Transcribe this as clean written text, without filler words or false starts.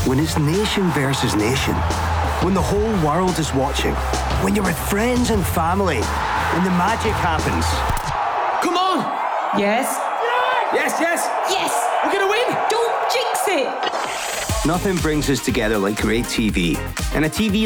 When it's nation versus nation. When the whole world is watching. When you're with friends and family. When the magic happens. Come on! Yes? Yes, yes! Yes! We're gonna win! Don't jinx it! Nothing brings us together like great TV. And a TV